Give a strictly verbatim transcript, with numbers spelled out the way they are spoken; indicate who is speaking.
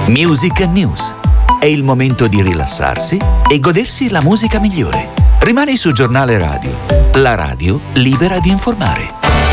Speaker 1: Music and News. È il momento di rilassarsi e godersi la musica migliore. Rimani su Giornale Radio, la radio libera di informare.